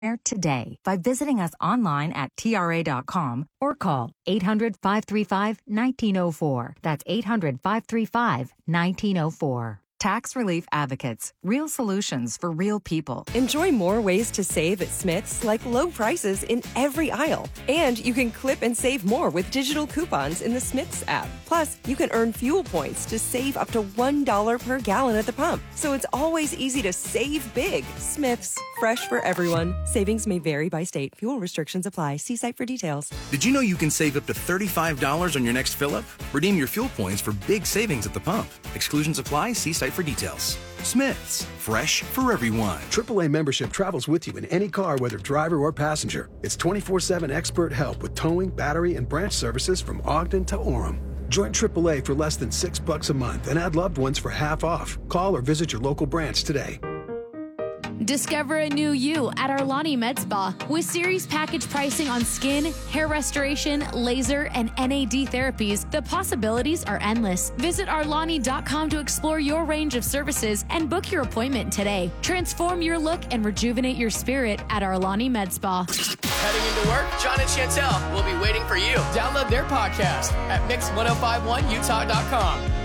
today by visiting us online at TRA.com or call 800-535-1904. That's 800-535-1904. Tax Relief Advocates. Real solutions for real people. Enjoy more ways to save at Smith's, like low prices in every aisle. And you can clip and save more with digital coupons in the Smith's app. Plus, you can earn fuel points to save up to $1 per gallon at the pump. So it's always easy to save big. Smith's, fresh for everyone. Savings may vary by state. Fuel restrictions apply. See site for details. Did you know you can save up to $35 on your next fill-up? Redeem your fuel points for big savings at the pump. Exclusions apply. See site for details. Smith's, fresh for everyone. AAA membership travels with you in any car, whether driver or passenger. It's 24/7 expert help with towing, battery, and branch services from Ogden to Orem. Join AAA for less than $6 a month and add loved ones for half off. Call or visit your local branch today. Discover a new you at Arlani Med Spa. With series package pricing on skin, hair restoration, laser, and NAD therapies, the possibilities are endless. Visit Arlani.com to explore your range of services and book your appointment today. Transform your look and rejuvenate your spirit at Arlani Med Spa. Heading into work? John and Chantel will be waiting for you. Download their podcast at Mix1051Utah.com.